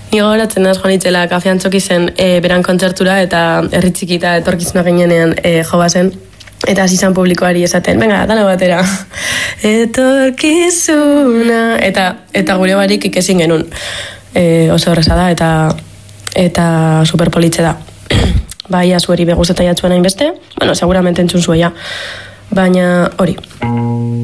Ni gogoratzen naz joan itzela kafean txoki zen beran kontzertura eta herri txikita etorkizuna ginenean jo bazen. Eta hasi zan publikoari esaten, venga, dana batera. Etorkizuna. Eta gure barik ikesin genuen. Oso horreza da eta superpolitze da. Bai, azueri beguzeta jatzuan hainbeste. Bueno, seguramente entzun zuela. Baina hori.